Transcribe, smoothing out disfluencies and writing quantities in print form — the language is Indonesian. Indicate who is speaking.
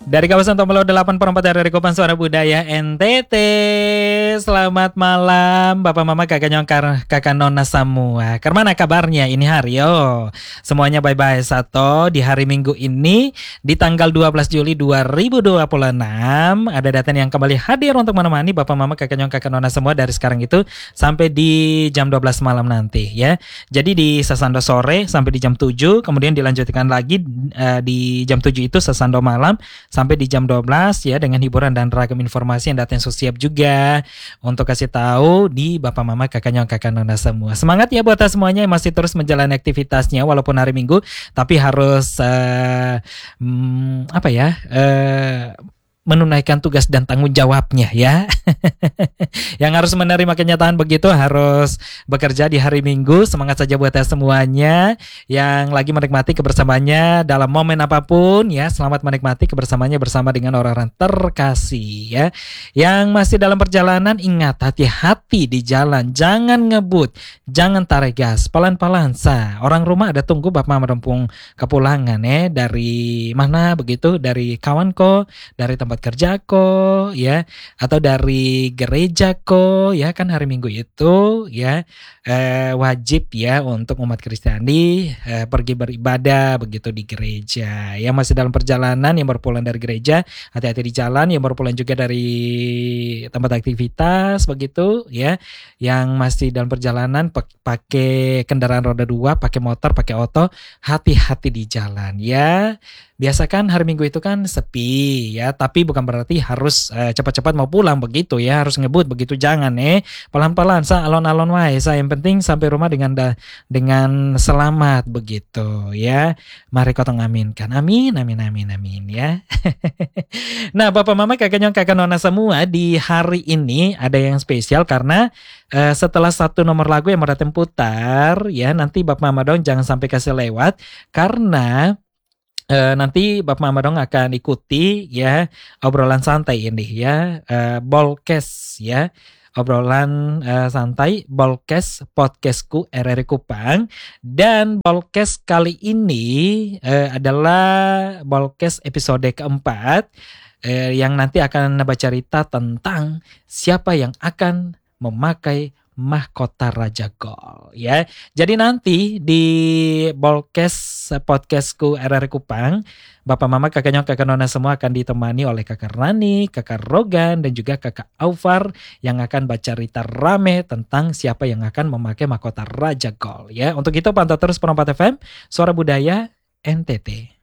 Speaker 1: Dari kawasan Tombolo 8/4 dari Kopan Suara Budaya NTT. Selamat malam Bapak Mama Kakak Nyongkar Kakak Nona semua. Kemana kabarnya ini hari? Semuanya bye-bye Sato. Di hari Minggu ini di tanggal 12 Juli 2026 ada Daten yang kembali hadir untuk menemani Bapak Mama Kakak Nyongkar Kakak Nona semua dari sekarang itu sampai di jam 12 malam nanti ya. Jadi di Sasando sore sampai di jam 7, kemudian dilanjutkan lagi di jam 7 itu Sasando malam sampai di jam 12 ya, dengan hiburan dan ragam informasi yang datang siap juga untuk kasih tahu di Bapak Mama Kakak Nyong Kakak Nona semua. Semangat ya buat semuanya yang masih terus menjalani aktivitasnya walaupun hari Minggu, tapi harus menunaikan tugas dan tanggung jawabnya ya. Yang harus menerima kenyataan begitu harus bekerja di hari Minggu. Semangat saja buat semuanya yang lagi menikmati kebersamaannya dalam momen apapun ya. Selamat menikmati kebersamaannya bersama dengan orang-orang terkasih ya. Yang masih dalam perjalanan, ingat hati-hati di jalan, jangan ngebut, jangan tarik gas, pelan-pelan sa. Orang rumah ada tunggu Bapak Mama Rempung kepulangan ya, dari mana begitu, dari kawan ko, dari tempat kerjako ya, atau dari gerejako ya, kan hari Minggu itu ya wajib ya untuk umat Kristiani pergi beribadah begitu di gereja. Yang masih dalam perjalanan, yang baru pulang dari gereja, hati-hati di jalan. Yang baru pulang juga dari tempat aktivitas begitu ya. Yang masih dalam perjalanan pakai kendaraan roda 2, pakai motor, pakai oto, hati-hati di jalan ya. Biasakan hari Minggu itu kan sepi ya, tapi bukan berarti harus cepat-cepat mau pulang begitu ya, harus ngebut begitu, jangan pelan-pelan sa, alon-alon wae sa, yang penting sampai rumah dengan selamat begitu ya. Mari kotong aminkan, amin amin amin amin ya. Nah Bapak Mama Kakak Nyong Kakak Nona semua, di hari ini ada yang spesial karena setelah satu nomor lagu yang mau datang putar ya, nanti Bapak Mama dong jangan sampai kasih lewat karena nanti Bapak Mama dong akan ikuti ya obrolan santai ini ya, Bolkes ya, obrolan santai Bolkes podcastku RRI Kupang. Dan Bolkes kali ini adalah Bolkes episode keempat yang nanti akan bercerita tentang siapa yang akan memakai mahkota Raja Gol ya. Jadi nanti di Bolkes podcastku RRI Kupang, Bapak Mama Kakak Nyong Kakak Nona semua akan ditemani oleh Kakak Rani, Kakak Rogan, dan juga Kakak Aufar yang akan bercerita rame tentang siapa yang akan memakai mahkota Raja Gol ya. Untuk itu pantau terus Perompat FM, Suara Budaya NTT.